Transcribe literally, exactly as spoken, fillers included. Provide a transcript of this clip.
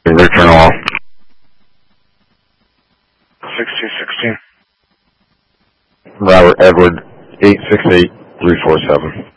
Return all. sixteen sixteen. Robert Edward, eight six eight three four seven.